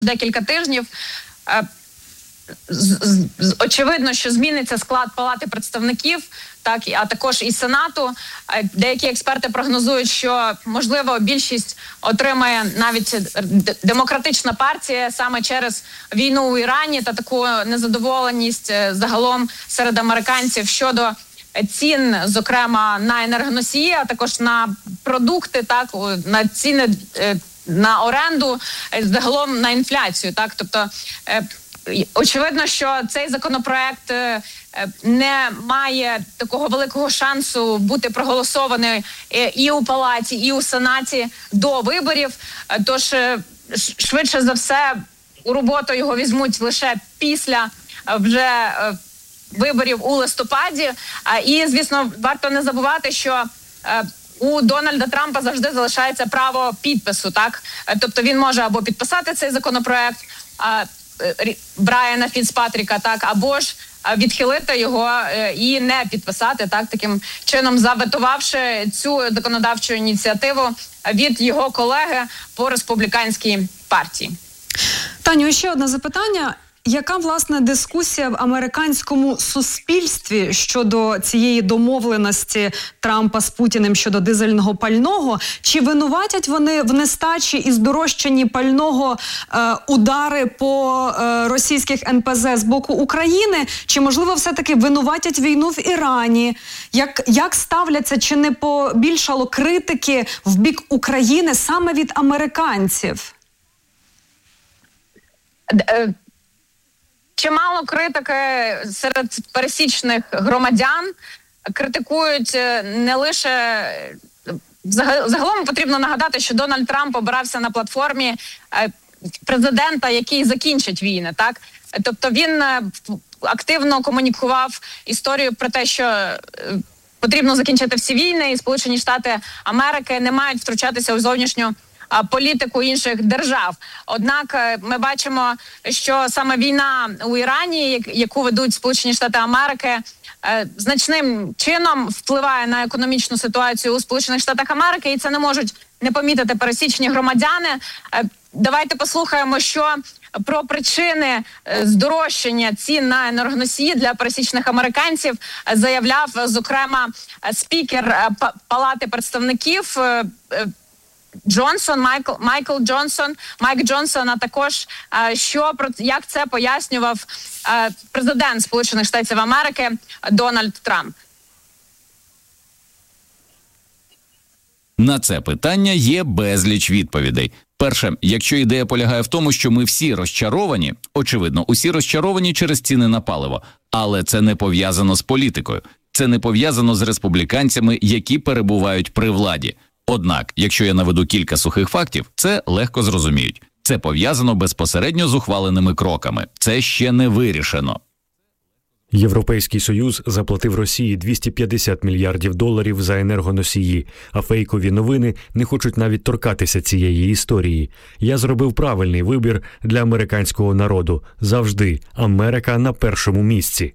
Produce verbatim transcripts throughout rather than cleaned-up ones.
декілька тижнів. Очевидно, що зміниться склад Палати представників, так, а також і Сенату. Деякі експерти прогнозують, що, можливо, більшість отримає навіть демократична партія саме через війну у Ірані та таку незадоволеність загалом серед американців щодо цін, зокрема, на енергоносії, а також на продукти, так, на ціни на оренду, загалом на інфляцію, так, тобто очевидно, що цей законопроект не має такого великого шансу бути проголосований і у Палаті, і у Сенаті до виборів, тож швидше за все у роботу його візьмуть лише після вже виборів у листопаді. І, звісно, варто не забувати, що у Дональда Трампа завжди залишається право підпису, так? Тобто він може або підписати цей законопроект Брайана Фіцпатріка, так, або ж відхилити його і не підписати, так, таким чином заветувавши цю законодавчу ініціативу від його колеги по республіканській партії. Таню, ще одне запитання. Яка, власне, дискусія в американському суспільстві щодо цієї домовленості Трампа з Путіним щодо дизельного пального? Чи винуватять вони в нестачі і здорожчанні пального е, удари по е, російських ен пе зет з боку України? Чи, можливо, все-таки винуватять війну в Ірані? Як, як ставляться, чи не побільшало критики в бік України саме від американців? Чимало критики серед пересічних громадян критикують не лише... Загалом потрібно нагадати, що Дональд Трамп обирався на платформі президента, який закінчить війни, так? Тобто він активно комунікував історію про те, що потрібно закінчити всі війни, і Сполучені Штати Америки не мають втручатися у зовнішню політику інших держав. Однак ми бачимо, що саме війна у Ірані, яку ведуть Сполучені Штати Америки, значним чином впливає на економічну ситуацію у Сполучених Штатах Америки, і це не можуть не помітити пересічні громадяни. Давайте послухаємо, що про причини здорожчання цін на енергоносії для пересічних американців заявляв, зокрема, спікер Палати представників Джонсон, Майкл, Майкл Джонсон, Майк Джонсон, а також що, як це пояснював президент Сполучених Штатів Америки Дональд Трамп. На це питання є безліч відповідей. Перше, якщо ідея полягає в тому, що ми всі розчаровані, очевидно, усі розчаровані через ціни на паливо, але це не пов'язано з політикою, це не пов'язано з республіканцями, які перебувають при владі. Однак, якщо я наведу кілька сухих фактів, це легко зрозуміють. Це пов'язано безпосередньо з ухваленими кроками. Це ще не вирішено. Європейський Союз заплатив Росії двісті п'ятдесят мільярдів доларів за енергоносії, а фейкові новини не хочуть навіть торкатися цієї історії. Я зробив правильний вибір для американського народу. Завжди Америка на першому місці.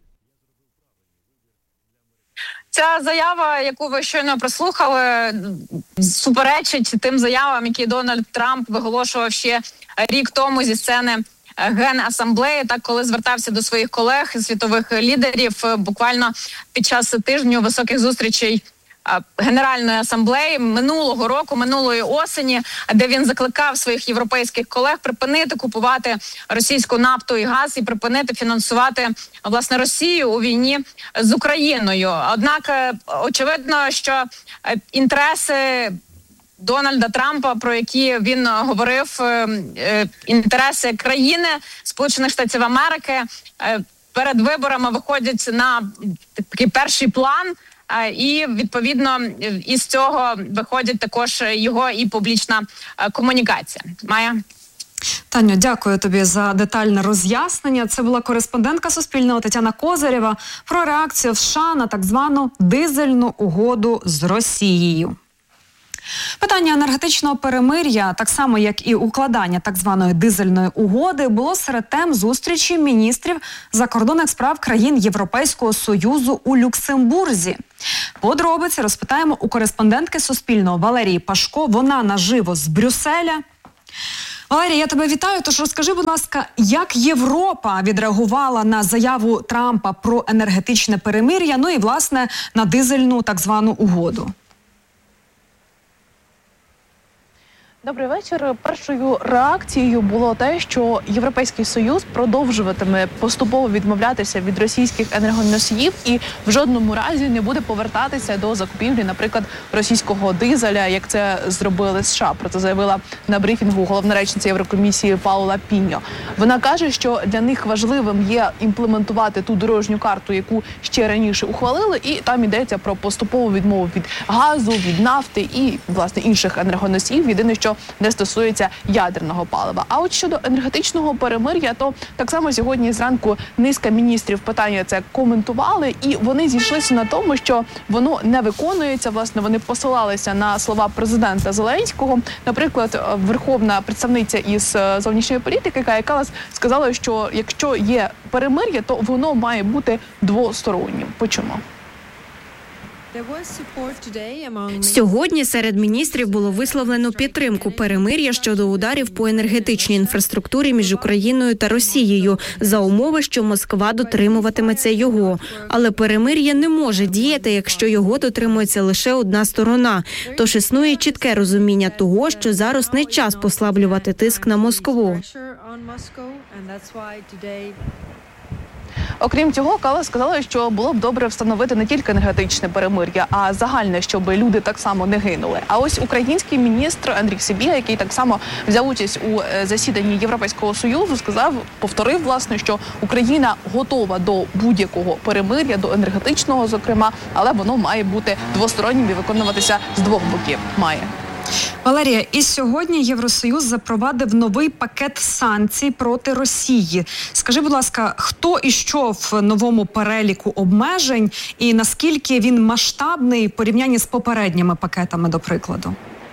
Ця заява, яку ви щойно прослухали, суперечить тим заявам, які Дональд Трамп виголошував ще рік тому зі сцени Генасамблеї, так, коли звертався до своїх колег, світових лідерів, буквально під час тижню високих зустрічей Генеральної асамблеї минулого року, минулої осені, де він закликав своїх європейських колег припинити купувати російську нафту і газ і припинити фінансувати, власне, Росію у війні з Україною. Однак, очевидно, що інтереси Дональда Трампа, про які він говорив, інтереси країни Сполучених Штатів Америки перед виборами виходять на такий перший план, і, відповідно, із цього виходить також його і публічна комунікація. Майя? Таню, дякую тобі за детальне роз'яснення. Це була кореспондентка Суспільного Тетяна Козирєва про реакцію США на так звану дизельну угоду з Росією. Питання енергетичного перемир'я, так само як і укладання так званої дизельної угоди, було серед тем зустрічі міністрів закордонних справ країн Європейського Союзу у Люксембурзі. Подробиці розпитаємо у кореспондентки Суспільного Валерії Пашко. Вона наживо з Брюсселя. Валерія, я тебе вітаю. Тож розкажи, будь ласка, як Європа відреагувала на заяву Трампа про енергетичне перемир'я, ну і, власне, на дизельну так звану угоду? Добрий вечір. Першою реакцією було те, що Європейський Союз продовжуватиме поступово відмовлятися від російських енергоносіїв і в жодному разі не буде повертатися до закупівлі, наприклад, російського дизеля, як це зробили США. Про це заявила на брифінгу головна речниця Єврокомісії Паула Піньо. Вона каже, що для них важливим є імплементувати ту дорожню карту, яку ще раніше ухвалили, і там йдеться про поступову відмову від газу, від нафти і, власне, інших енергоносіїв. Єдине, що не стосується ядерного палива. А от щодо енергетичного перемир'я, то так само сьогодні зранку низка міністрів питання це коментували, і вони зійшлися на тому, що воно не виконується. Власне, вони посилалися на слова президента Зеленського. Наприклад, верховна представниця із зовнішньої політики Кая Каллас сказала, що якщо є перемир'я, то воно має бути двостороннім. Почому? Сьогодні серед міністрів було висловлено підтримку перемир'я щодо ударів по енергетичній інфраструктурі між Україною та Росією за умови, що Москва дотримуватиметься його. Але перемир'я не може діяти, якщо його дотримується лише одна сторона. Тож існує чітке розуміння того, що зараз не час послаблювати тиск на Москву. Окрім цього, Каллас сказала, що було б добре встановити не тільки енергетичне перемир'я, а загальне, щоб люди так само не гинули. А ось український міністр Андрій Сибіга, який так само взяв участь у засіданні Європейського Союзу, сказав, повторив, власне, що Україна готова до будь-якого перемир'я, до енергетичного, зокрема, але воно має бути двостороннім і виконуватися з двох боків. Має. Валерія, і сьогодні Євросоюз запровадив новий пакет санкцій проти Росії. Скажи, будь ласка, хто і що в новому переліку обмежень і наскільки він масштабний в порівнянні з попередніми пакетами, до прикладу?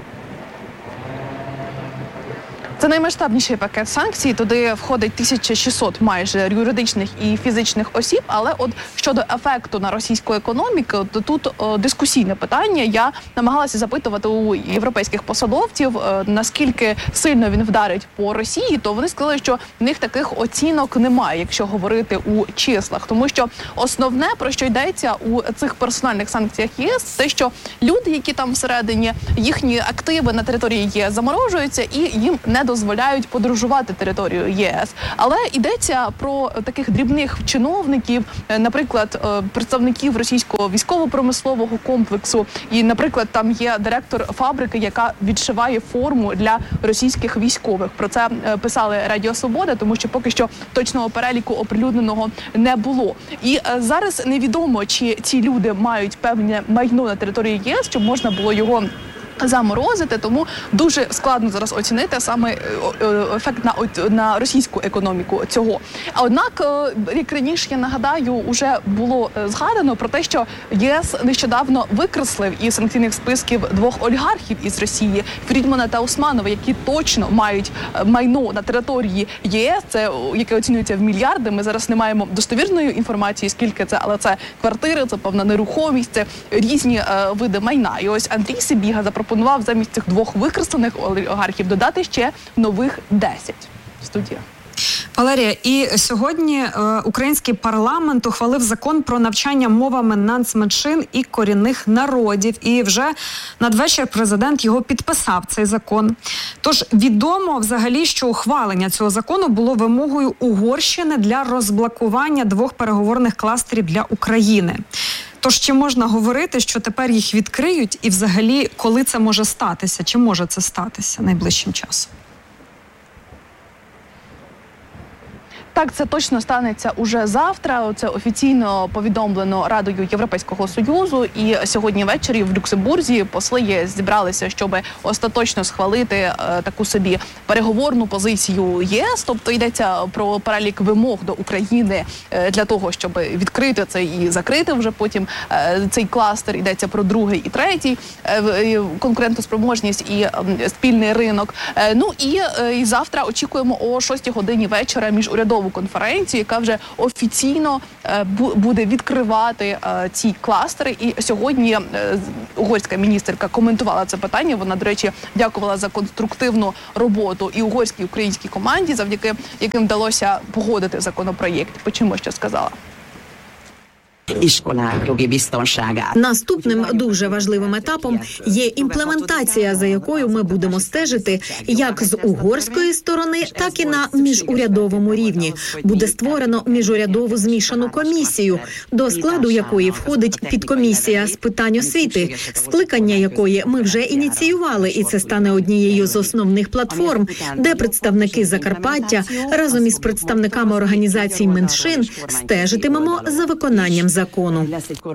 Це наймасштабніший пакет санкцій. Туди входить тисяча шістсот майже юридичних і фізичних осіб. Але от щодо ефекту на російську економіку, то тут о, дискусійне питання. Я намагалася запитувати у європейських посадовців, о, наскільки сильно він вдарить по Росії, то вони сказали, що в них таких оцінок немає, якщо говорити у числах. Тому що основне, про що йдеться у цих персональних санкціях ЄС, те, що люди, які там всередині, їхні активи на території ЄС заморожуються і їм не дозволяють подорожувати територію ЄС. Але йдеться про таких дрібних чиновників, наприклад, представників російського військово-промислового комплексу. І, наприклад, там є директор фабрики, яка відшиває форму для російських військових. Про це писали Радіо Свобода, тому що поки що точного переліку оприлюдненого не було. І зараз невідомо, чи ці люди мають певне майно на території ЄС, щоб можна було його заморозити, тому дуже складно зараз оцінити саме ефект на, на російську економіку цього. А однак, як раніше, я нагадаю, вже було згадано про те, що ЄС нещодавно викреслив із санкційних списків двох олігархів із Росії, Фрідмана та Усманова, які точно мають майно на території ЄС, це, яке оцінюється в мільярди. Ми зараз не маємо достовірної інформації, скільки це, але це квартири, це певна нерухомість, це різні е, види майна. І ось Андрій Сибіга запропонував замість цих двох викреслених олігархів додати ще нових десять. Студія. Валерія, і сьогодні е, український парламент ухвалив закон про навчання мовами нацменшин і корінних народів. І вже надвечір президент його підписав, цей закон. Тож відомо взагалі, що ухвалення цього закону було вимогою Угорщини для розблокування двох переговорних кластерів для України. Тож чи можна говорити, що тепер їх відкриють і взагалі коли це може статися? Чи може це статися найближчим часом? Так, це точно станеться уже завтра. Це офіційно повідомлено Радою Європейського Союзу. І сьогодні ввечері в Люксембурзі посли ЄС зібралися, щоб остаточно схвалити е, таку собі переговорну позицію ЄС. Тобто йдеться про перелік вимог до України е, для того, щоб відкрити це і закрити вже потім е, цей кластер. Йдеться про другий і третій е, конкурентоспроможність і е, спільний ринок. Е, ну і, е, і завтра очікуємо о шостій годині вечора міжурядову міжурядову конференцію, яка вже офіційно буде відкривати ці кластери. І сьогодні угорська міністерка коментувала це питання. Вона, до речі, дякувала за конструктивну роботу і угорській, і українській команді, завдяки яким вдалося погодити законопроєкт. Почуємо, що сказала. Наступним дуже важливим етапом є імплементація, за якою ми будемо стежити як з угорської сторони, так і на міжурядовому рівні. Буде створено міжурядову змішану комісію, до складу якої входить підкомісія з питань освіти, скликання якої ми вже ініціювали, і це стане однією з основних платформ, де представники Закарпаття разом із представниками організацій меншин стежитимемо за виконанням закону.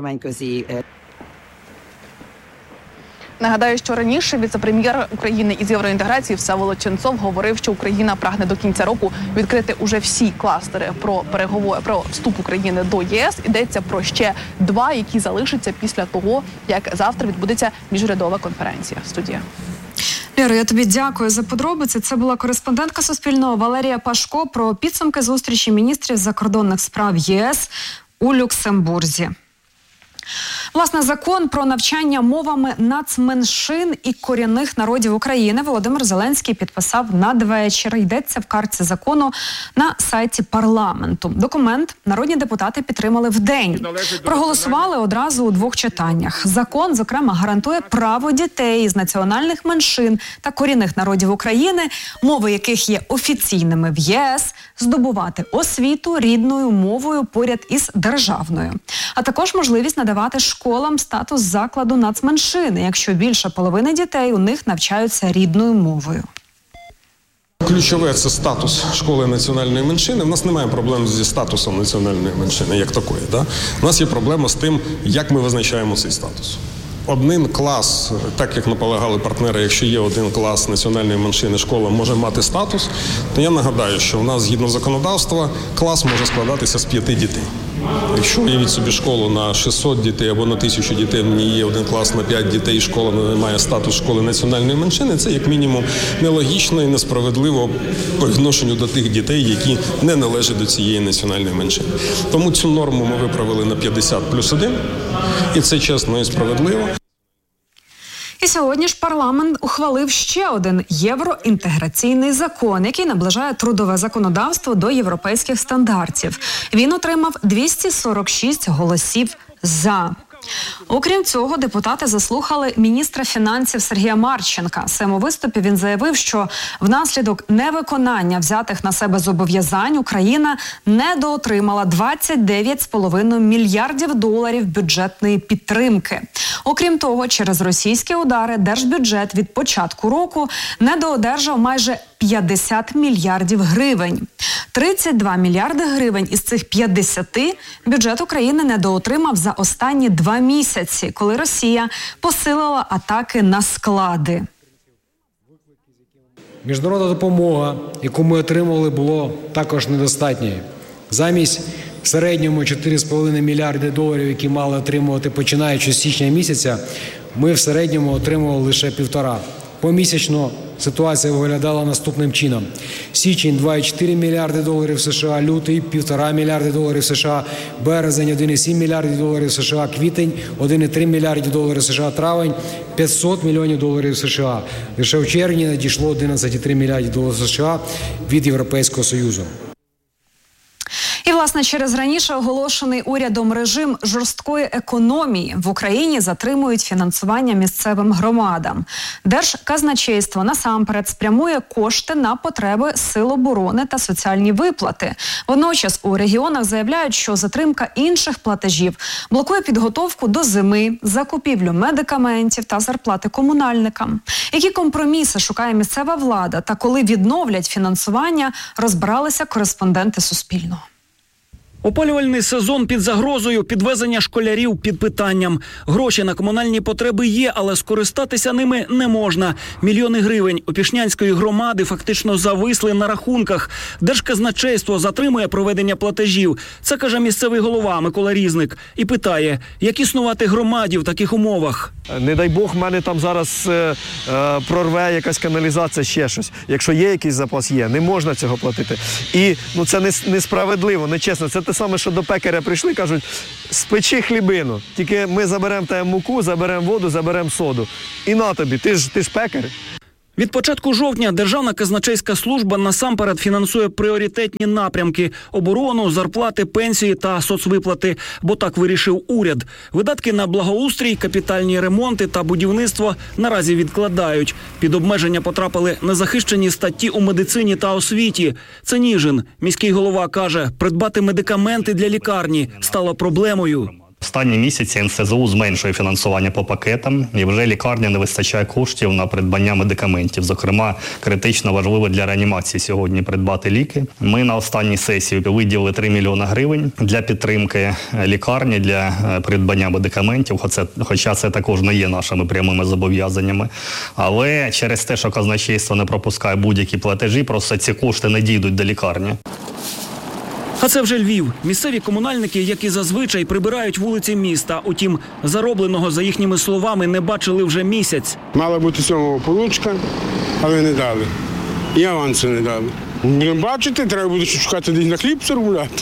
Нагадаю, що раніше віце-прем'єр України із євроінтеграції Всеволод Ченцов говорив, що Україна прагне до кінця року відкрити уже всі кластери про переговори про вступ України до ЄС. Йдеться про ще два, які залишаться після того, як завтра відбудеться міжурядова конференція. Студія. Лєро, я тобі дякую за подробиці. Це була кореспондентка Суспільного Валерія Пашко про підсумки зустрічі міністрів закордонних справ ЄС у Люксембурзі. Власне, закон про навчання мовами нацменшин і корінних народів України Володимир Зеленський підписав надвечір. Йдеться в картці закону на сайті парламенту. Документ народні депутати підтримали вдень. Проголосували одразу у двох читаннях. Закон, зокрема, гарантує право дітей з національних меншин та корінних народів України, мови яких є офіційними в ЄС, здобувати освіту рідною мовою поряд із державною. А також можливість надавати школам статус закладу нацменшини, якщо більше половини дітей у них навчаються рідною мовою. Ключове – це статус школи національної меншини. У нас немає проблем зі статусом національної меншини, як такої. Да? У нас є проблема з тим, як ми визначаємо цей статус. Один клас, так як наполягали партнери, якщо є один клас національної меншини, школа може мати статус, то я нагадаю, що в нас, згідно законодавства, клас може складатися з п'яти дітей. Якщо уявіть собі школу на шістсот дітей або на тисячу дітей, в ній є один клас на п'ять дітей, школа не має статус школи національної меншини, це як мінімум нелогічно і несправедливо по відношенню до тих дітей, які не належать до цієї національної меншини. Тому цю норму ми виправили на п'ятдесят плюс один, і це чесно і справедливо. І сьогодні ж парламент ухвалив ще один євроінтеграційний закон, який наближає трудове законодавство до європейських стандартів. Він отримав двісті сорок шість голосів «за». Окрім цього, депутати заслухали міністра фінансів Сергія Марченка. В своєму виступі він заявив, що внаслідок невиконання взятих на себе зобов'язань Україна недоотримала двадцять дев'ять цілих п'ять десятих мільярдів доларів бюджетної підтримки. Окрім того, через російські удари держбюджет від початку року недоодержав майже п'ятдесят мільярдів гривень. тридцять два мільярди гривень із цих п'ятдесят бюджет України недоотримав за останні два місяці, коли Росія посилила атаки на склади. Міжнародна допомога, яку ми отримали, було також недостатньою. Замість в середньому чотири цілих п'ять десятих мільярди доларів, які мали отримувати починаючи з січня місяця, ми в середньому отримували лише півтора. Помісячно ситуація виглядала наступним чином. Січень – два цілих чотири мільярди доларів США, лютий – півтора мільярди доларів США, березень – один цілих сім мільярдів доларів США, квітень – один цілих три мільярди доларів США, травень – п'ятсот мільйонів доларів США. Лише в червні надійшло одинадцять цілих три мільярдів доларів США від Європейського Союзу. І, власне, через раніше оголошений урядом режим жорсткої економії в Україні затримують фінансування місцевим громадам. Держказначейство насамперед спрямує кошти на потреби сил оборони та соціальні виплати. Водночас у регіонах заявляють, що затримка інших платежів блокує підготовку до зими, закупівлю медикаментів та зарплати комунальникам. Які компроміси шукає місцева влада та коли відновлять фінансування, розбиралися кореспонденти Суспільного. Опалювальний сезон під загрозою, підвезення школярів під питанням. Гроші на комунальні потреби є, але скористатися ними не можна. Мільйони гривень Опішнянської громади фактично зависли на рахунках. Держказначейство затримує проведення платежів. Це каже місцевий голова Микола Різник. І питає, як існувати громаді в таких умовах. Не дай Бог, в мене там зараз е, е, прорве якась каналізація, ще щось. Якщо є якийсь запас, є. Не можна цього платити. І ну, це не, несправедливо, нечесно. Це те саме, що до пекаря прийшли, кажуть, спечи хлібину. Тільки ми заберемо тебе муку, заберемо воду, заберемо соду. І на тобі, ти ж, ти ж пекар. Від початку жовтня Державна казначейська служба насамперед фінансує пріоритетні напрямки – оборону, зарплати, пенсії та соцвиплати, бо так вирішив уряд. Видатки на благоустрій, капітальні ремонти та будівництво наразі відкладають. Під обмеження потрапили незахищені статті у медицині та освіті. Це Ніжин. Міський голова каже, придбати медикаменти для лікарні стало проблемою. Останні місяці ен ес зе у зменшує фінансування по пакетам, і вже лікарні не вистачає коштів на придбання медикаментів. Зокрема, критично важливо для реанімації сьогодні придбати ліки. Ми на останній сесії виділили три мільйони гривень для підтримки лікарні, для придбання медикаментів, хоча це також не є нашими прямими зобов'язаннями. Але через те, що казначейство не пропускає будь-які платежі, просто ці кошти не дійдуть до лікарні. А це вже Львів. Місцеві комунальники, як і зазвичай, прибирають вулиці міста. Утім, заробленого, за їхніми словами, не бачили вже місяць. Мала бути сьомого получка, але не дали. І авансу не дали. Будемо бачити, треба буде шукати десь на хліб заробляти.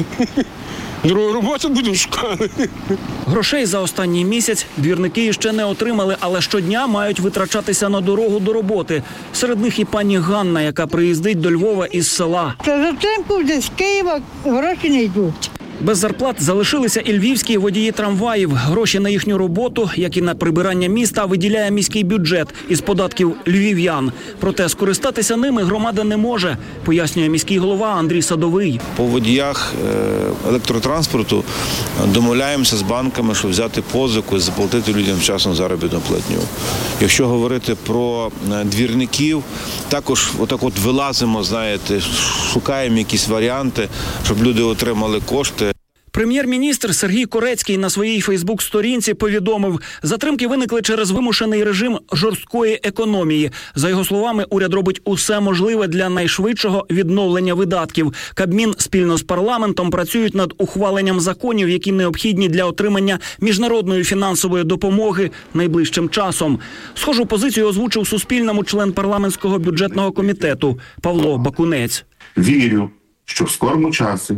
Другу роботу будемо шукати. Грошей за останній місяць двірники ще не отримали, але щодня мають витрачатися на дорогу до роботи. Серед них і пані Ганна, яка приїздить до Львова із села. Та затримку десь з Києва гроші не йдуть. Без зарплат залишилися і львівські водії трамваїв. Гроші на їхню роботу, як і на прибирання міста, виділяє міський бюджет із податків львів'ян. Проте скористатися ними громада не може, пояснює міський голова Андрій Садовий. По водіях електротранспорту домовляємося з банками, щоб взяти позику і заплатити людям вчасно заробітну платню. Якщо говорити про двірників, також отак от вилазимо, знаєте, шукаємо якісь варіанти, щоб люди отримали кошти. Прем'єр-міністр Сергій Корецький на своїй фейсбук-сторінці повідомив, затримки виникли через вимушений режим жорсткої економії. За його словами, уряд робить усе можливе для найшвидшого відновлення видатків. Кабмін спільно з парламентом працюють над ухваленням законів, які необхідні для отримання міжнародної фінансової допомоги найближчим часом. Схожу позицію озвучив Суспільному член парламентського бюджетного комітету Павло Бакунець. Вірю, що в скорому часі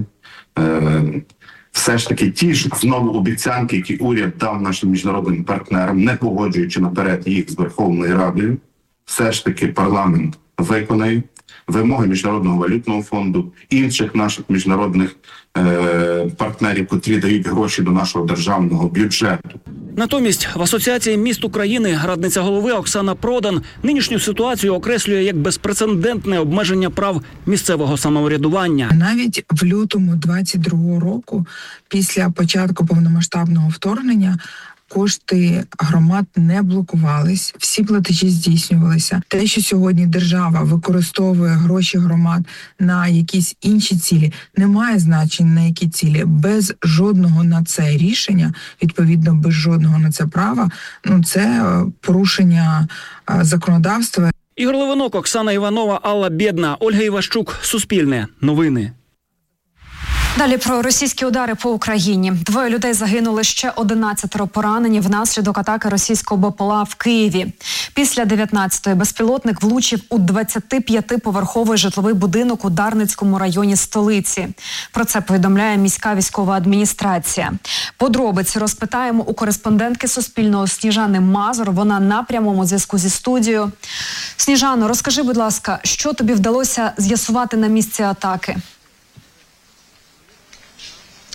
е- все ж таки ті ж знову обіцянки, які уряд дав нашим міжнародним партнерам, не погоджуючи наперед їх з Верховною Радою, все ж таки парламент виконає вимоги Міжнародного валютного фонду, інших наших міжнародних е- партнерів, котрі дають гроші до нашого державного бюджету. Натомість в Асоціації міст України радниця голови Оксана Продан нинішню ситуацію окреслює як безпрецедентне обмеження прав місцевого самоврядування. Навіть в лютому двадцять другого року, після початку повномасштабного вторгнення, кошти громад не блокувались, всі платежі здійснювалися. Те, що сьогодні держава використовує гроші громад на якісь інші цілі, не має значення на які цілі. Без жодного на це рішення, відповідно, без жодного на це права, ну це порушення законодавства. Ігор Левинок, Оксана Іванова, Алла Бєдна, Ольга Іващук, Суспільне, Новини. Далі про російські удари по Україні. Двоє людей загинули, ще одинадцятеро поранені внаслідок атаки російського БПЛА в Києві. Після дев'ятнадцятої безпілотник влучив у двадцятип'ятиповерховий житловий будинок у Дарницькому районі столиці. Про це повідомляє міська військова адміністрація. Подробиці розпитаємо у кореспондентки Суспільного Сніжани Мазур. Вона на прямому зв'язку зі студією. Сніжано, розкажи, будь ласка, що тобі вдалося з'ясувати на місці атаки?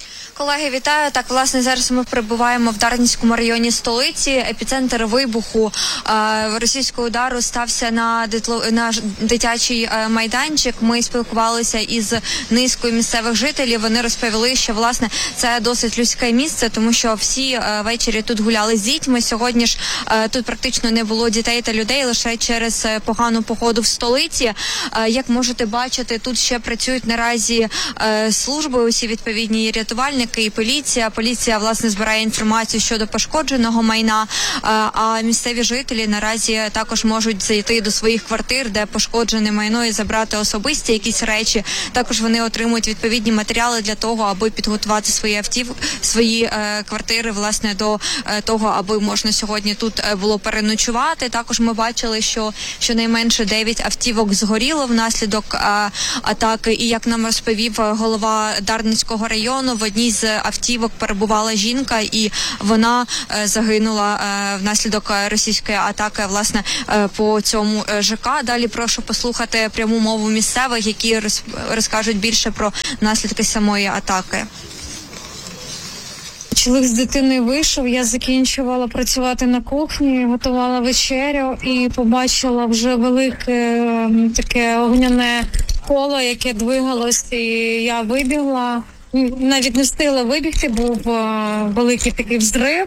колеги, вітаю. Так, власне, зараз ми перебуваємо в Дарницькому районі столиці. Епіцентр вибуху е, російського удару стався на, дитло, на дитячий е, майданчик. Ми спілкувалися із низкою місцевих жителів. Вони розповіли, що, власне, це досить людське місце, тому що всі е, ввечері тут гуляли з дітьми. Сьогодні ж е, тут практично не було дітей та людей, лише через погану погоду в столиці. Е, як можете бачити, тут ще працюють наразі е, служби, усі відповідні рятувальники і поліція. Поліція, власне, збирає інформацію щодо пошкодженого майна, а місцеві жителі наразі також можуть зайти до своїх квартир, де пошкоджене майно, і забрати особисті якісь речі. Також вони отримують відповідні матеріали для того, аби підготувати свої автів, свої е, квартири, власне, до е, того, аби можна сьогодні тут е, було переночувати. Також ми бачили, що щонайменше дев'ять автівок згоріло внаслідок е, атаки. І, як нам розповів голова Дарницького району, в одній з автівок перебувала жінка, і вона е, загинула е, внаслідок російської атаки, власне, е, по цьому ЖК. Далі прошу послухати пряму мову місцевих, які роз, розкажуть більше про наслідки самої атаки. Чоловік з дитиною вийшов, я закінчувала працювати на кухні, готувала вечерю і побачила вже велике таке огняне коло, яке двигалось, і я вибігла. Навіть не встигла вибігти, був великий такий взрив.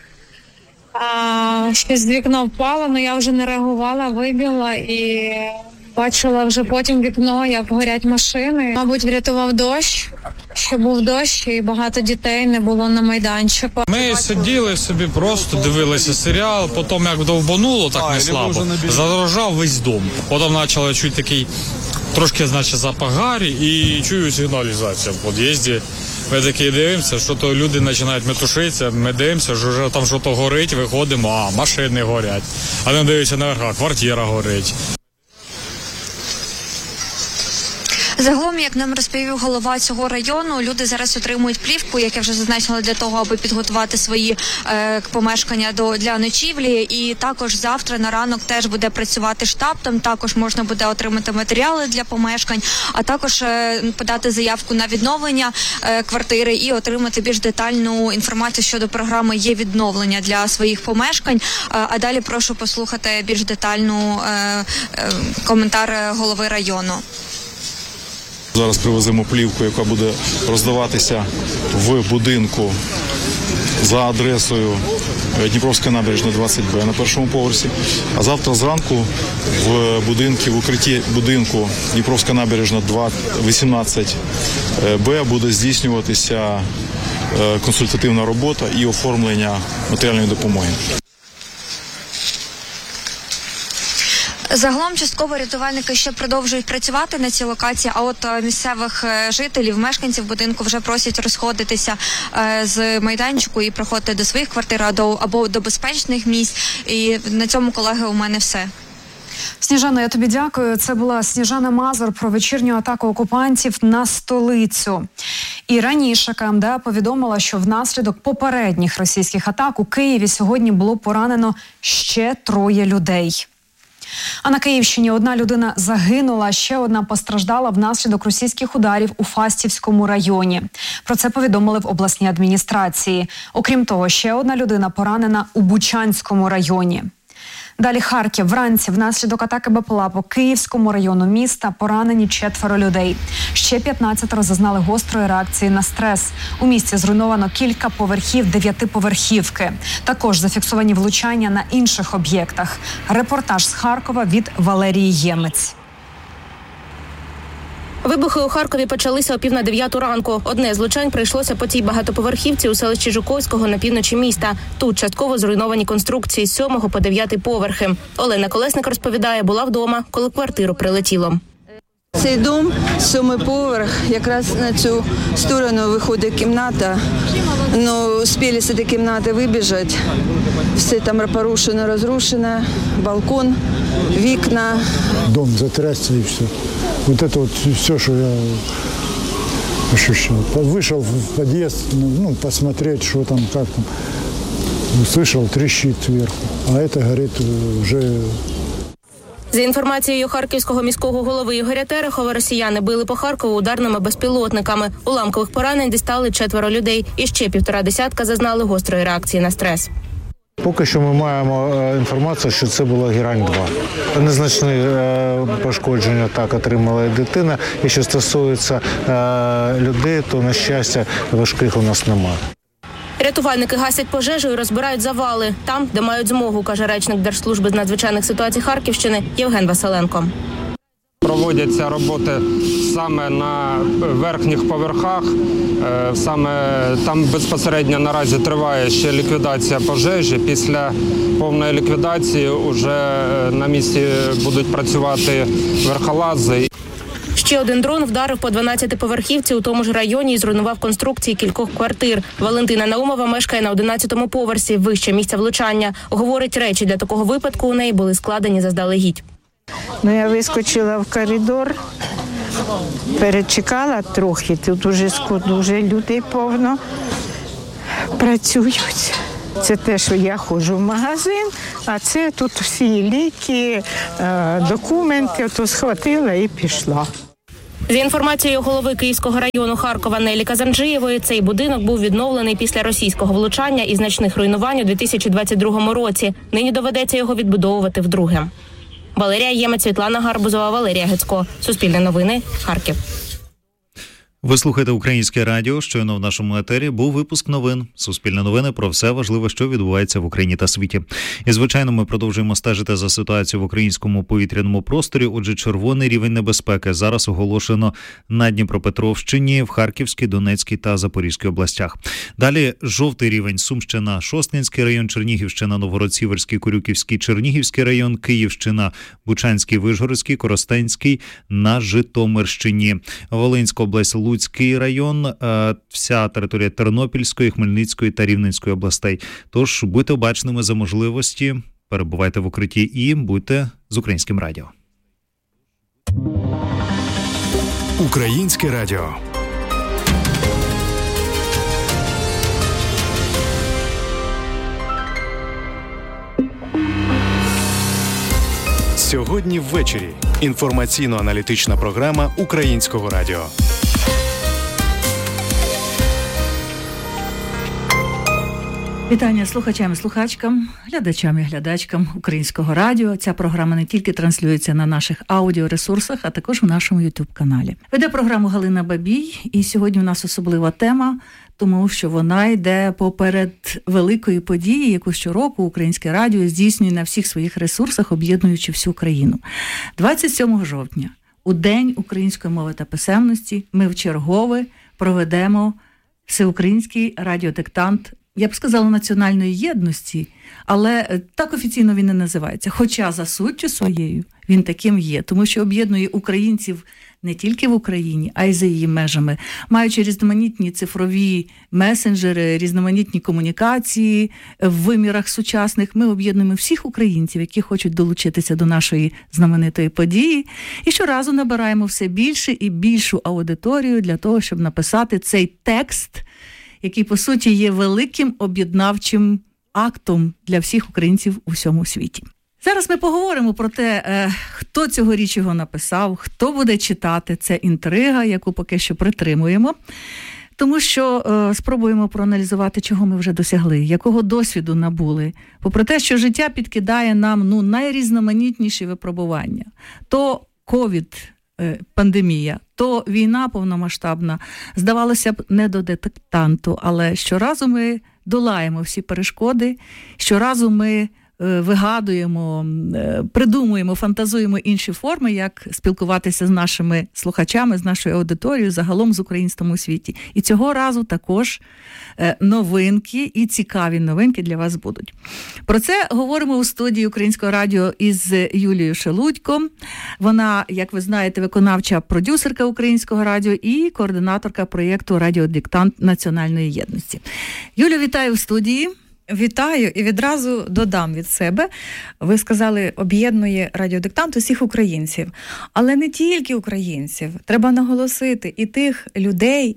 А, щось з вікна впало, але я вже не реагувала, вибігла і бачила вже потім вікно, як горять машини. Мабуть, врятував дощ, що був дощ і багато дітей не було на майданчику. Ми сиділи собі, просто дивилися серіал, потім як довбануло, так не слабо, задрожав весь дом. Потім почали чути такий трошки, значить, запах гарі і чую сигналізацію в під'їзді. Ми такі дивимося, що то люди починають метушитися, ми дивимося, що вже там щось горить, виходимо, а машини горять. А не дивимося наверх, квартира горить. Загалом, як нам розповів голова цього району, люди зараз отримують плівку, як я вже зазначила, для того, аби підготувати свої е, помешкання до, для ночівлі. І також завтра на ранок теж буде працювати штаб, там також можна буде отримати матеріали для помешкань, а також е, подати заявку на відновлення е, квартири і отримати більш детальну інформацію щодо програми «Є відновлення» для своїх помешкань. Е, а далі прошу послухати більш детальну е, е, коментар голови району. Зараз привеземо плівку, яка буде роздаватися в будинку за адресою Дніпровська набережна двадцять Б на першому поверсі. А завтра зранку в будинку, в укритті будинку Дніпровська набережна вісімнадцять Б буде здійснюватися консультативна робота і оформлення матеріальної допомоги. Загалом частково рятувальники ще продовжують працювати на цій локації, а от місцевих жителів, мешканців будинку вже просять розходитися з майданчику і проходити до своїх квартир або до безпечних місць. І на цьому, колеги, у мене все. Сніжана, я тобі дякую. Це була Сніжана Мазур про вечірню атаку окупантів на столицю. І раніше КМДА повідомила, що внаслідок попередніх російських атак у Києві сьогодні було поранено ще троє людей. А на Київщині одна людина загинула, ще одна постраждала внаслідок російських ударів у Фастівському районі. Про це повідомили в обласній адміністрації. Окрім того, ще одна людина поранена у Бучанському районі. Далі Харків. Вранці внаслідок атаки БПЛА по Київському району міста поранені четверо людей. Ще п'ятнадцятеро зазнали гострої реакції на стрес. У місті зруйновано кілька поверхів дев'ятиповерхівки. Також зафіксовані влучання на інших об'єктах. Репортаж з Харкова від Валерії Ємець. Вибухи у Харкові почалися о пів на дев'яту ранку. Одне з влучань прийшлося по цій багатоповерхівці у селищі Жуковського на півночі міста. Тут частково зруйновані конструкції з сьомого по дев'ятий поверхи. Олена Колесник розповідає, була вдома, коли в квартиру прилетіло. Цей дом, сьомий поверх, якраз на цю сторону виходить кімната. Ну, успіли з цієї кімнати вибіжати. Все там порушено, розрушено, балкон, вікна. Дом затрясся і все. Вот это вот все, что я ощущал. Вышел в подъезд, ну, посмотреть, что там, как там. Услышал, трещит сверху. А это горит уже... За інформацією харківського міського голови Ігоря Терехова, росіяни били по Харкову ударними безпілотниками. Уламкових поранень дістали четверо людей. І ще півтора десятка зазнали гострої реакції на стрес. Поки що ми маємо інформацію, що це було Герань два. Незначні пошкодження так отримала дитина. І що стосується людей, то, на щастя, важких у нас немає. Рятувальники гасять пожежу і розбирають завали. Там, де мають змогу, каже речник Держслужби з надзвичайних ситуацій Харківщини Євген Василенко. Проводяться роботи саме на верхніх поверхах, саме там безпосередньо наразі триває ще ліквідація пожежі. Після повної ліквідації вже на місці будуть працювати верхолази. Ще один дрон вдарив по дванадцятиповерхівці у тому ж районі і зруйнував конструкції кількох квартир. Валентина Наумова мешкає на одинадцятому поверсі, вище місця влучання. Говорить, речі для такого випадку у неї були складені заздалегідь. Ну, я вискочила в коридор, перечекала трохи, тут уже дуже людей повно працюють. Це те, що я ходжу в магазин, а це тут всі ліки, документи, то схватила і пішла. За інформацією голови Київського району Харкова Нелі Казанджиєвої, цей будинок був відновлений після російського влучання і значних руйнувань у дві тисячі двадцять другому році. Нині доведеться його відбудовувати вдруге. Валерія Ємець, Світлана Гарбузова, Валерія Гецько. Суспільне новини, Харків. Ви слухаєте Українське радіо. Щойно в нашому етері був випуск новин. Суспільне новини про все важливе, що відбувається в Україні та світі. І, звичайно, ми продовжуємо стежити за ситуацією в українському повітряному просторі. Отже, червоний рівень небезпеки зараз оголошено на Дніпропетровщині, в Харківській, Донецькій та Запорізькій областях. Далі жовтий рівень: Сумщина, Шосткинський район, Чернігівщина, Новгород-Сіверський, Корюківський, Чернігівський район, Київщина, Бучанський, Вишгородський, Коростенський на Житомирщині, Волинська область, Луцький район, вся територія Тернопільської, Хмельницької та Рівненської областей. Тож будьте обачними за можливості, перебувайте в укритті і будьте з Українським радіо. Українське радіо. Сьогодні ввечері. Інформаційно-аналітична програма Українського радіо. Вітання слухачам і слухачкам, глядачам і глядачкам Українського радіо. Ця програма не тільки транслюється на наших аудіоресурсах, а також в нашому ютуб-каналі. Веде програму Галина Бабій, і сьогодні у нас особлива тема, тому що вона йде поперед великої події, яку щороку Українське радіо здійснює на всіх своїх ресурсах, об'єднуючи всю країну. двадцять сьомого жовтня, у День української мови та писемності, ми вчергове проведемо всеукраїнський радіодиктант, я б сказала, національної єдності, але так офіційно він не називається. Хоча за суттю своєю він таким є, тому що об'єднує українців не тільки в Україні, а й за її межами, маючи різноманітні цифрові месенджери, різноманітні комунікації в вимірах сучасних. Ми об'єднуємо всіх українців, які хочуть долучитися до нашої знаменитої події, і щоразу набираємо все більше і більшу аудиторію для того, щоб написати цей текст, який, по суті, є великим об'єднавчим актом для всіх українців у всьому світі. Зараз ми поговоримо про те, хто цьогоріч його написав, хто буде читати. Це інтрига, яку поки що притримуємо. Тому що е, спробуємо проаналізувати, чого ми вже досягли, якого досвіду набули. Попри те, що життя підкидає нам ну, найрізноманітніші випробування. То ковід, пандемія, то війна повномасштабна, здавалося б, не до диктанту, але щоразу ми долаємо всі перешкоди, щоразу ми вигадуємо, придумуємо, фантазуємо інші форми, як спілкуватися з нашими слухачами, з нашою аудиторією, загалом з українством у світі. І цього разу також новинки і цікаві новинки для вас будуть. Про це говоримо у студії Українського радіо із Юлією Шелудько. Вона, як ви знаєте, виконавча продюсерка Українського радіо і координаторка проєкту «Радіодиктант національної єдності». Юлю, вітаю в студії. Вітаю і відразу додам від себе. Ви сказали, об'єднує радіодиктант усіх українців. Але не тільки українців. Треба наголосити і тих людей,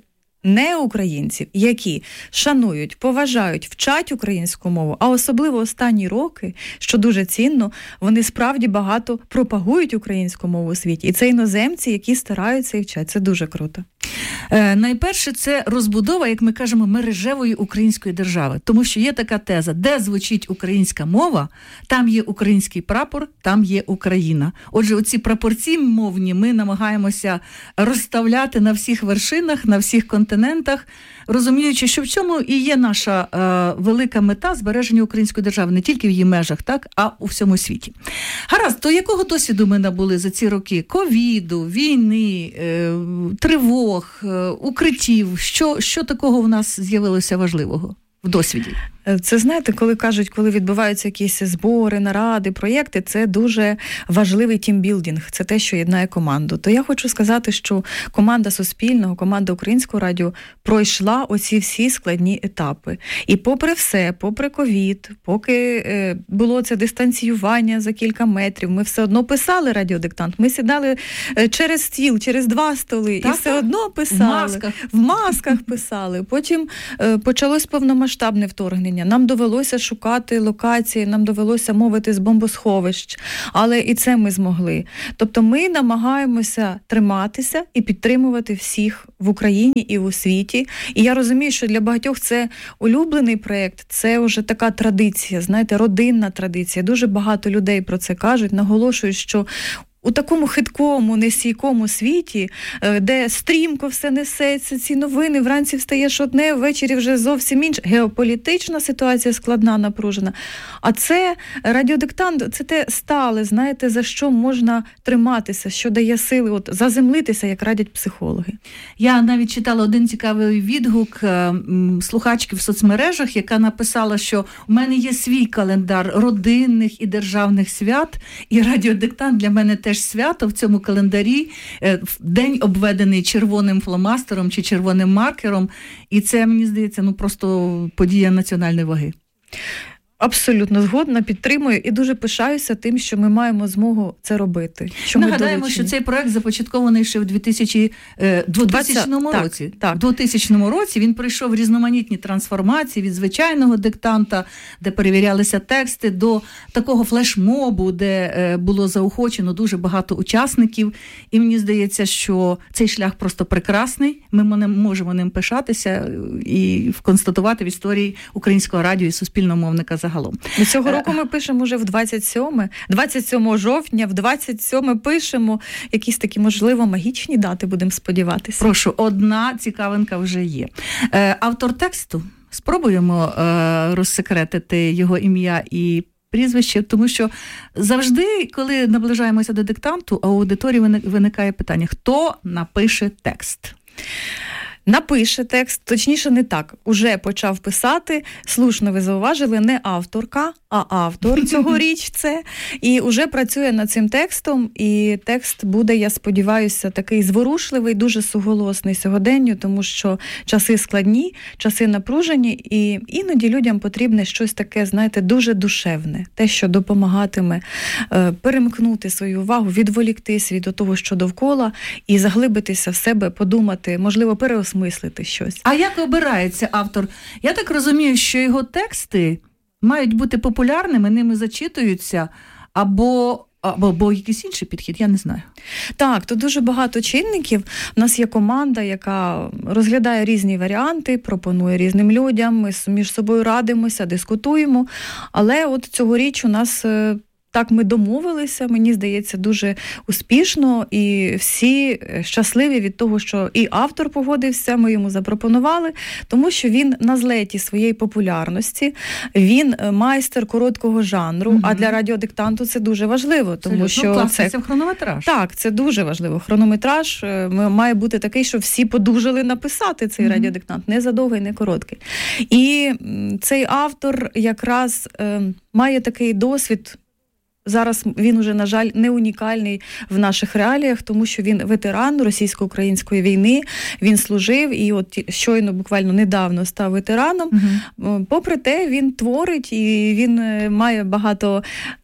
не українців, які шанують, поважають, вчать українську мову, а особливо останні роки, що дуже цінно, вони справді багато пропагують українську мову у світі. І це іноземці, які стараються і вчать. Це дуже круто. Е, найперше, це розбудова, як ми кажемо, мережевої української держави. Тому що є така теза, де звучить українська мова, там є український прапор, там є Україна. Отже, оці прапорці мовні ми намагаємося розставляти на всіх вершинах, на всіх континентах, розуміючи, що в цьому і є наша е, велика мета збереження української держави, не тільки в її межах, так, а у всьому світі. Гаразд, то якого досвіду ми набули за ці роки? Ковіду, війни, е, тривог, е, укриттів? Що, що такого в нас з'явилося важливого в досвіді? Це, знаєте, коли кажуть, коли відбуваються якісь збори, наради, проєкти, це дуже важливий тімбілдинг, це те, що єднає команду. То я хочу сказати, що команда Суспільного, команда Українського радіо пройшла оці всі складні етапи. І попри все, попри ковід, поки було це дистанціювання за кілька метрів, ми все одно писали радіодиктант, ми сідали через стіл, через два столи, так, і все одно писали. В масках. В масках писали. Потім почалось повномасштабне вторгнення. Нам довелося шукати локації, нам довелося мовити з бомбосховищ, але і це ми змогли. Тобто ми намагаємося триматися і підтримувати всіх в Україні і у світі. І я розумію, що для багатьох це улюблений проєкт, це вже така традиція, знаєте, родинна традиція. Дуже багато людей про це кажуть, наголошують, що у такому хиткому, нестійкому світі, де стрімко все несеться, ці новини, вранці встаєш одне, ввечері вже зовсім інше. Геополітична ситуація складна, напружена. А це радіодиктант, це те стале, знаєте, за що можна триматися, що дає сили, от заземлитися, як радять психологи. Я навіть читала один цікавий відгук слухачки в соцмережах, яка написала, що у мене є свій календар родинних і державних свят, і радіодиктант для мене теж свято в цьому календарі, день обведений червоним фломастером чи червоним маркером, і це, мені здається, ну просто подія національної ваги. Абсолютно згодна, підтримую і дуже пишаюся тим, що ми маємо змогу це робити. Що Нагадаємо, що цей проект започаткований ще в двадцятому році. Так, так. В двохтисячному році він пройшов різноманітні трансформації від звичайного диктанта, де перевірялися тексти, до такого флешмобу, де було заохочено дуже багато учасників. І мені здається, що цей шлях просто прекрасний. Ми можемо ним пишатися і констатувати в історії Українського радіо і суспільного мовника загалом. Цього року ми пишемо вже в двадцять сьоме, двадцять сьомого жовтня, в двадцять сьоме пишемо якісь такі, можливо, магічні дати, будемо сподіватися. Прошу, одна цікавинка вже є. Автор тексту, спробуємо розсекретити його ім'я і прізвище, тому що завжди, коли наближаємося до диктанту, у аудиторії виникає питання, хто напише текст? Напише текст, точніше не так, уже почав писати, слушно ви зауважили, не авторка, а автор цьогоріч це, і уже працює над цим текстом, і текст буде, я сподіваюся, такий зворушливий, дуже суголосний сьогоденню, тому що часи складні, часи напружені, і іноді людям потрібне щось таке, знаєте, дуже душевне, те, що допомагатиме е, перемкнути свою увагу, відволіктись від того, що довкола, і заглибитися в себе, подумати, можливо, переосмислити мислити щось. А як обирається автор? Я так розумію, що його тексти мають бути популярними, ними зачитуються, або, або, або якийсь інший підхід, я не знаю. Так, тут дуже багато чинників. У нас є команда, яка розглядає різні варіанти, пропонує різним людям, ми між собою радимося, дискутуємо, але от цьогоріч у нас... Так ми домовилися, мені здається, дуже успішно, і всі щасливі від того, що і автор погодився, ми йому запропонували, тому що він на злеті своєї популярності, він майстер короткого жанру, угу. А для радіодиктанту це дуже важливо, тому це, що ну, це... це хронометраж. Так, це дуже важливо. Хронометраж має бути такий, що всі подужали написати цей угу. радіодиктант, не задовгий, не короткий. І цей автор якраз е, має такий досвід. Зараз він уже, на жаль, не унікальний в наших реаліях, тому що він ветеран російсько-української війни, він служив і от щойно, буквально недавно став ветераном. Угу. Попри те, він творить і він має багато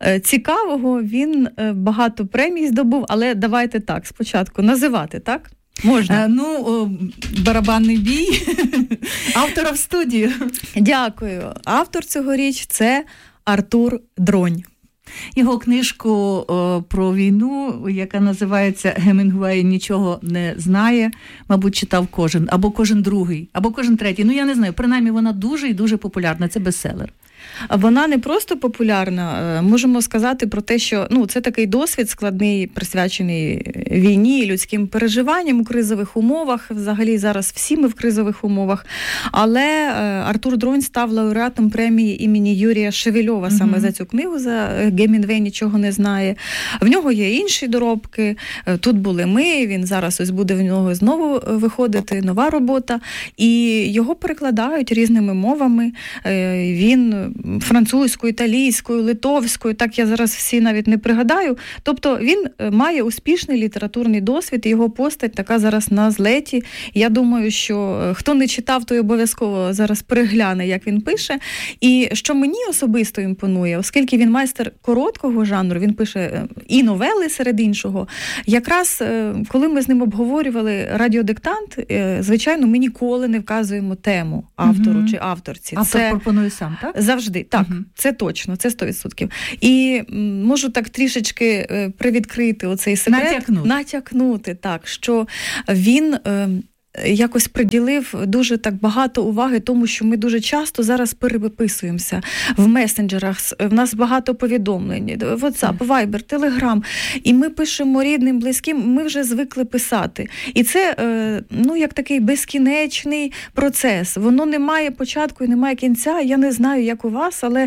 цікавого, він багато премій здобув, але давайте так, спочатку називати, так? Можна. Е, ну, о, барабанний бій. Автора в студію. Дякую. Автор цьогоріч – це Артур Дронь. Його книжку о, про війну, яка називається «Гемінгуей нічого не знає», мабуть, читав кожен, або кожен другий, або кожен третій. Ну, я не знаю, принаймні вона дуже і дуже популярна, це бестселер. Вона не просто популярна, можемо сказати про те, що ну, це такий досвід складний, присвячений війні, людським переживанням у кризових умовах. Взагалі зараз всі ми в кризових умовах. Але Артур Дронь став лауреатом премії імені Юрія Шевельова mm-hmm. саме за цю книгу, за «Гемінгуей нічого не знає». В нього є інші доробки. Тут були ми, він зараз ось буде в нього знову виходити нова робота. І його перекладають різними мовами. Він французькою, італійською, литовською, так я зараз всі навіть не пригадаю. Тобто він має успішний літературний досвід, і його постать така зараз на злеті. Я думаю, що хто не читав, той обов'язково зараз перегляне, як він пише. І що мені особисто імпонує, оскільки він майстер короткого жанру, він пише і новели серед іншого. Якраз, коли ми з ним обговорювали радіодиктант, звичайно, ми ніколи не вказуємо тему автору mm-hmm. чи авторці. Автор це пропонує сам, так? Завжди, так, угу. Це точно, це сто відсотків. І м, можу так трішечки е, привідкрити оцей секрет. Натякнути. Натякнути, так, що він... Е, якось приділив дуже так багато уваги тому, що ми дуже часто зараз переписуємося в месенджерах, в нас багато повідомлень, WhatsApp, Viber, Telegram, і ми пишемо рідним, близьким, ми вже звикли писати. І це, ну, як такий безкінечний процес. Воно не має початку і не має кінця. Я не знаю, як у вас, але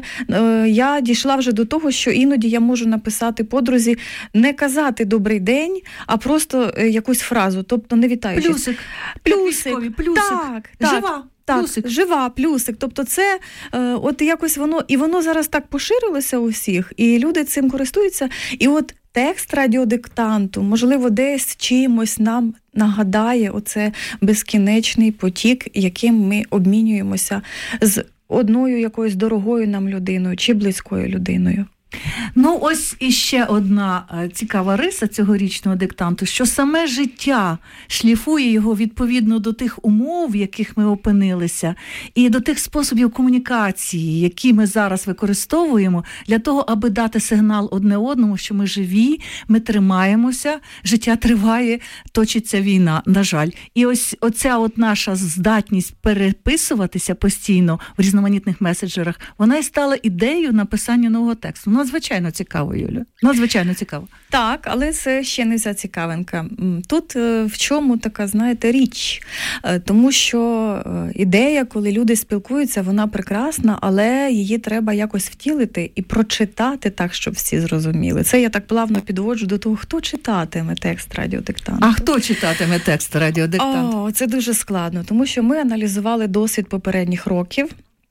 я дійшла вже до того, що іноді я можу написати подрузі, не казати «добрий день», а просто якусь фразу, тобто не вітаючись. Плюсик. Плюсик, плюсик. Так, так, жива, так, плюсик. Жива, плюсик. Тобто це е, от якось воно, і воно зараз так поширилося у всіх, і люди цим користуються. І от текст радіодиктанту, можливо, десь чимось нам нагадає оце безкінечний потік, яким ми обмінюємося з одною якоюсь дорогою нам людиною чи близькою людиною. Ну, ось іще одна цікава риса цьогорічного диктанту, що саме життя шліфує його відповідно до тих умов, в яких ми опинилися, і до тих способів комунікації, які ми зараз використовуємо для того, аби дати сигнал одне одному, що ми живі, ми тримаємося, життя триває, точиться війна, на жаль. І ось оця от наша здатність переписуватися постійно в різноманітних меседжерах, вона і стала ідеєю написання нового тексту. Надзвичайно цікаво, Юля. Надзвичайно цікаво. Так, але це ще не вся цікавинка. Тут в чому така, знаєте, річ? Тому що ідея, коли люди спілкуються, вона прекрасна, але її треба якось втілити і прочитати так, щоб всі зрозуміли. Це я так плавно підводжу до того, хто читатиме текст радіодиктанту. А хто читатиме текст радіодиктанту? О, це дуже складно, тому що ми аналізували досвід попередніх років.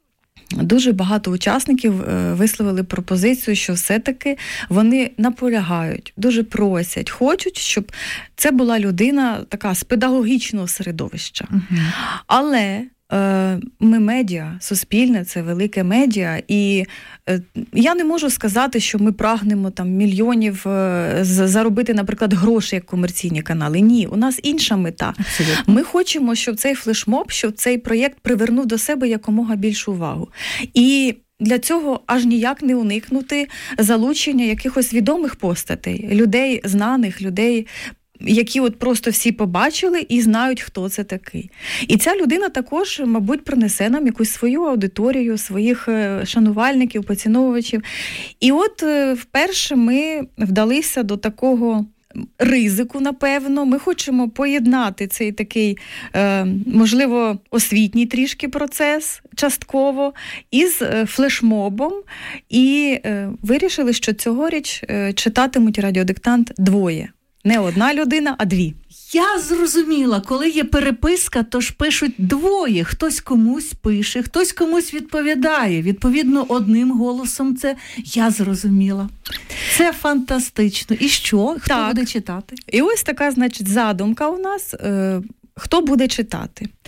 Дуже багато учасників висловили пропозицію, що все-таки вони наполягають, дуже просять, хочуть, щоб це була людина така з педагогічного середовища. Uh-huh. Але ми медіа, суспільне, це велике медіа, і я не можу сказати, що ми прагнемо там мільйонів заробити, наприклад, гроші як комерційні канали. Ні, у нас інша мета. Абсолютно. Ми хочемо, щоб цей флешмоб, щоб цей проєкт привернув до себе якомога більшу увагу. І для цього аж ніяк не уникнути залучення якихось відомих постатей, людей знаних, людей, які от просто всі побачили і знають, хто це такий. І ця людина також, мабуть, принесе нам якусь свою аудиторію, своїх шанувальників, поціновувачів. І от вперше ми вдалися до такого ризику, напевно. Ми хочемо поєднати цей такий, е, можливо, освітній трішки процес, частково, із флешмобом. І е, вирішили, що цьогоріч е, читатимуть радіодиктант двоє. Не одна людина, а дві. Я зрозуміла, коли є переписка, то ж пишуть двоє. Хтось комусь пише, хтось комусь відповідає. Відповідно, одним голосом це я зрозуміла. Це фантастично. І що? Хто так буде читати? І ось така, значить, задумка у нас. Хто буде читати?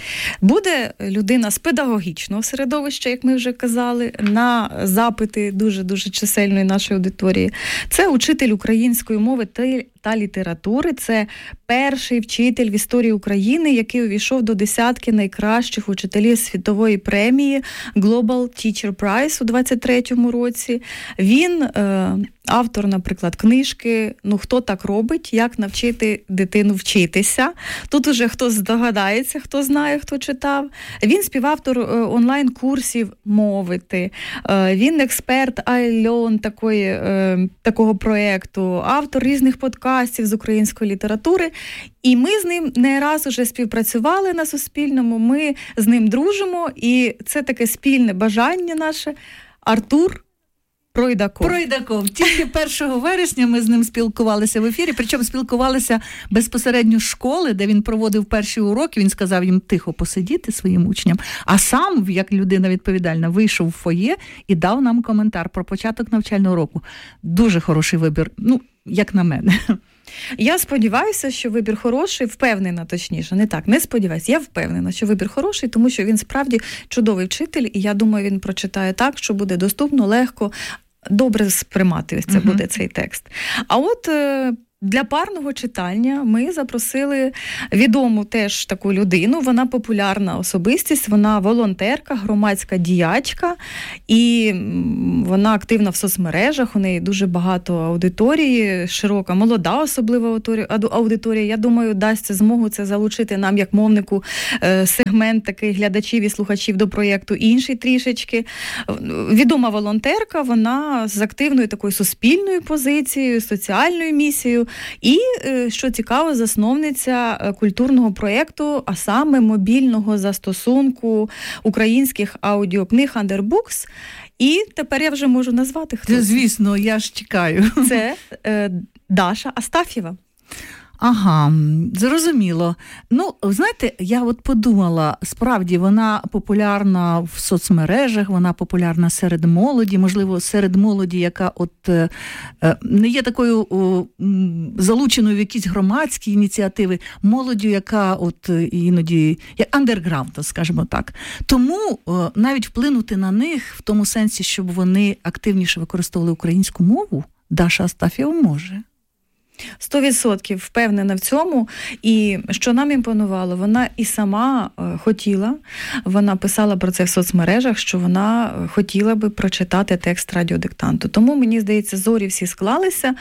Буде людина з педагогічного середовища, як ми вже казали, на запити дуже-дуже чисельної нашої аудиторії. Це учитель української мови та літератури, це перший вчитель в історії України, який увійшов до десятки найкращих учителів світової премії Global Teacher Prize у двадцять третьому році. Він е, автор, наприклад, книжки «Ну, хто так робить? Як навчити дитину вчитися?». Тут уже хто здогадається, хто знає, хто читав. Він співавтор е, онлайн-курсів «Мовити». Е, він експерт iLearn такої, е, такого проєкту, автор різних подкастів з української літератури. І ми з ним не раз уже співпрацювали на Суспільному, ми з ним дружимо, і це таке спільне бажання наше. Артур Пройдаков. Пройдаков. Тільки першого вересня ми з ним спілкувалися в ефірі, причому спілкувалися безпосередньо з школи, де він проводив перші уроки, він сказав їм тихо посидіти своїм учням, а сам, як людина відповідальна, вийшов в фоє і дав нам коментар про початок навчального року. Дуже хороший вибір, ну, як на мене. Я сподіваюся, що вибір хороший, впевнена точніше, не так, не сподіваюся, я впевнена, що вибір хороший, тому що він справді чудовий вчитель, і я думаю, він прочитає так, що буде доступно, легко, добре сприймати ось це uh-huh. буде цей текст. А от для парного читання ми запросили відому теж таку людину, вона популярна особистість, вона волонтерка, громадська діячка, і вона активна в соцмережах, у неї дуже багато аудиторії, широка, молода особлива аудиторія. Я думаю, дасть змогу це залучити нам, як мовнику, сегмент такий глядачів і слухачів до проєкту інший трішечки. Відома волонтерка, вона з активною такою суспільною позицією, соціальною місією, і, що цікаво, засновниця культурного проєкту, а саме мобільного застосунку українських аудіокниг Underbooks. І тепер я вже можу назвати, хто це. Звісно, я ж чекаю. Це е, Даша Астафєва. Ага, зрозуміло. Ну, знаєте, я от подумала, справді вона популярна в соцмережах, вона популярна серед молоді, можливо, серед молоді, яка от е, не є такою о, залученою в якісь громадські ініціативи, молоддю, яка от іноді, як андерграунд, скажімо так. Тому о, навіть вплинути на них в тому сенсі, щоб вони активніше використовували українську мову, Даша Астафєва може. Сто відсотків впевнена в цьому. І що нам імпонувало, вона і сама хотіла, вона писала про це в соцмережах, що вона хотіла би прочитати текст радіодиктанту. Тому, мені здається, зорі всі склалися.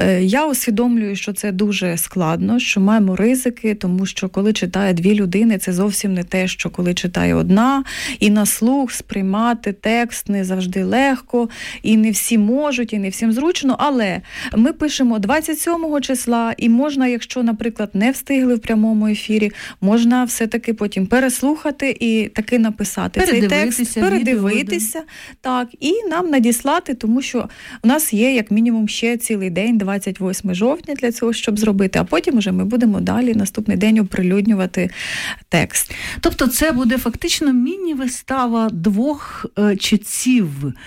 Я усвідомлюю, що це дуже складно, що маємо ризики, тому що коли читає дві людини, це зовсім не те, що коли читає одна, і на слух сприймати текст не завжди легко, і не всі можуть, і не всім зручно, але ми пишемо двадцять сьомого числа, і можна, якщо, наприклад, не встигли в прямому ефірі, можна все-таки потім переслухати і таки написати цей текст, передивитися, відео, так, і нам надіслати, тому що у нас є, як мінімум, ще цілий день, двадцять восьмого жовтня, для цього, щоб зробити, а потім уже ми будемо далі наступний день оприлюднювати текст. Тобто це буде фактично міні-вистава двох е, читців,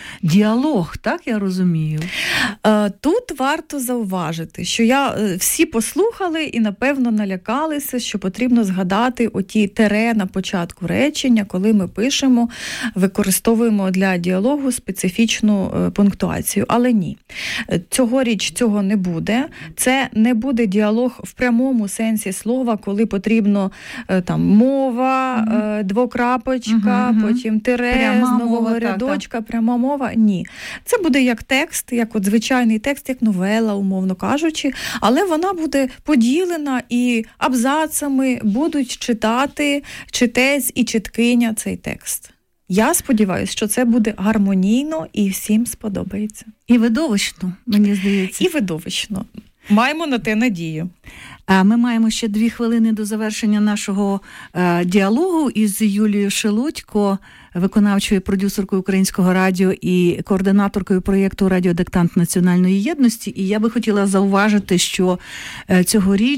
діалог, так я розумію? Е, тут варто зауважити, що я всі послухали і, напевно, налякалися, що потрібно згадати оті тере на початку речення, коли ми пишемо, використовуємо для діалогу специфічну пунктуацію. Але ні. Цьогоріч цього не буде. Це не буде діалог в прямому сенсі слова, коли потрібно там мова, mm-hmm. двокрапочка, mm-hmm. потім тире пряма з нового мова, рядочка, так, пряма мова. Ні. Це буде як текст, як от звичайний текст, як новела, умовно кажучи, але вона буде поділена і абзацами будуть читати читець і читкиня цей текст. Я сподіваюся, що це буде гармонійно і всім сподобається. І видовищно, мені здається. І видовищно. Маємо на те надію. Ми маємо ще дві хвилини до завершення нашого е, діалогу із Юлією Шелудько, виконавчою продюсеркою Українського радіо і координаторкою проєкту «Радіодиктант національної єдності». І я би хотіла зауважити, що е, цьогоріч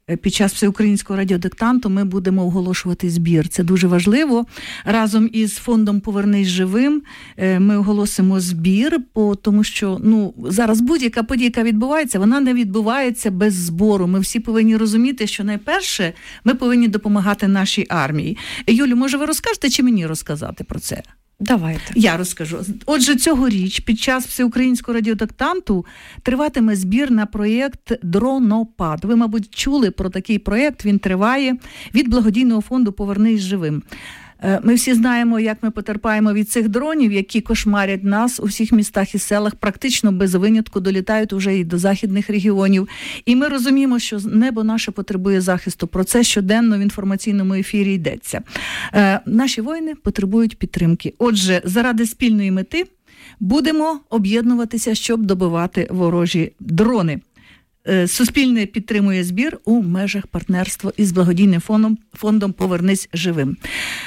під час всеукраїнського радіодиктанту ми будемо оголошувати збір. Це дуже важливо. Разом із фондом «Повернись живим» ми оголосимо збір, тому що ну, зараз будь-яка подія, яка відбувається, вона не відбувається без збору. Ми всі повинні розуміти, що найперше ми повинні допомагати нашій армії. Юлю, може ви розкажете чи мені розказати про це? Давайте. Я розкажу. Отже, цьогоріч під час всеукраїнського радіодиктанту триватиме збір на проєкт «Дронопад». Ви, мабуть, чули про такий проєкт, він триває від благодійного фонду «Повернись живим». Ми всі знаємо, як ми потерпаємо від цих дронів, які кошмарять нас у всіх містах і селах, практично без винятку долітають уже і до західних регіонів. І ми розуміємо, що небо наше потребує захисту. Про це щоденно в інформаційному ефірі йдеться. Е, наші воїни потребують підтримки. Отже, заради спільної мети будемо об'єднуватися, щоб добивати ворожі дрони. Суспільне підтримує збір у межах партнерства із благодійним фондом, фондом «Повернись живим».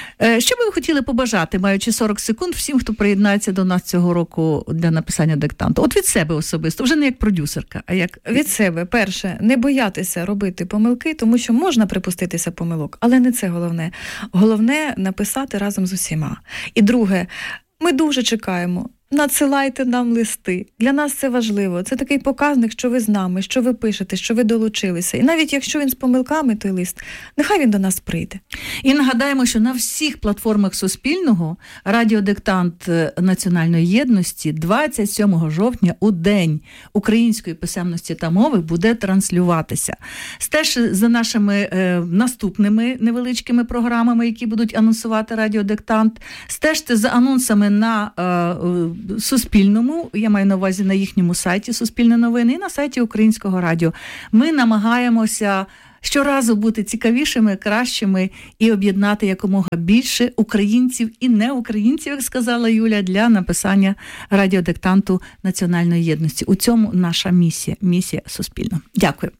Що би ви хотіли побажати, маючи сорок секунд, всім, хто приєднається до нас цього року для написання диктанту? От від себе особисто, вже не як продюсерка, а як... Від себе. Перше, не боятися робити помилки, тому що можна припуститися помилок, але не це головне. Головне – написати разом з усіма. І друге, ми дуже чекаємо. Надсилайте нам листи. Для нас це важливо. Це такий показник, що ви з нами, що ви пишете, що ви долучилися. І навіть якщо він з помилками, той лист, нехай він до нас прийде. І нагадаємо, що на всіх платформах Суспільного радіодиктант Національної єдності двадцять сьомого жовтня у День української писемності та мови буде транслюватися. Стежте за нашими е, наступними невеличкими програмами, які будуть анонсувати радіодиктант. Стежте за анонсами на е, Суспільному, я маю на увазі на їхньому сайті Суспільне новини і на сайті Українського радіо. Ми намагаємося щоразу бути цікавішими, кращими і об'єднати якомога більше українців і неукраїнців, як сказала Юля, для написання радіодиктанту Національної єдності. У цьому наша місія, місія Суспільного. Дякую.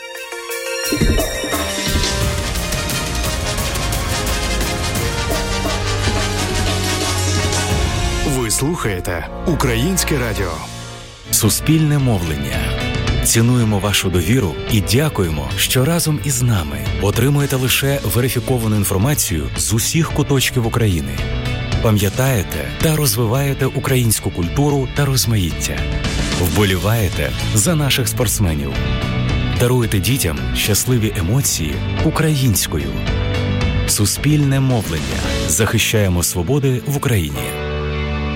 Ви слухаєте Українське радіо. Суспільне мовлення. Цінуємо вашу довіру і дякуємо, що разом із нами отримуєте лише верифіковану інформацію з усіх куточків України. Пам'ятаєте та розвиваєте українську культуру та розмаїття. Вболіваєте за наших спортсменів. Даруєте дітям щасливі емоції українською. Суспільне мовлення. Захищаємо свободи в Україні.